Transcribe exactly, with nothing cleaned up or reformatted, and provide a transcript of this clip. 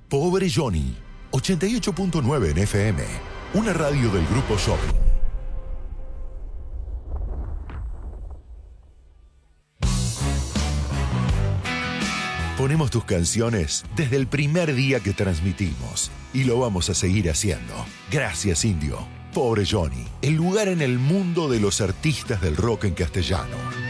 Pobre Johnny, ochenta y ocho punto nueve en F M, una radio del Grupo Shopping. Ponemos tus canciones desde el primer día que transmitimos y lo vamos a seguir haciendo. Gracias, Indio. Pobre Johnny, el lugar en el mundo de los artistas del rock en castellano.